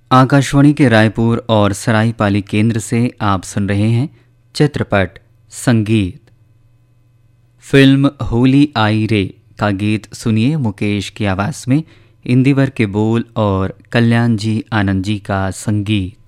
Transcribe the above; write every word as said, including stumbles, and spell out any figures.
आकाशवाणी के रायपुर और सरायपाली केंद्र से आप सुन रहे हैं चित्रपट संगीत। फिल्म होली आई रे का गीत सुनिए मुकेश की आवाज़ में, इंदिवर के बोल और कल्याण जी आनंद जी का संगीत।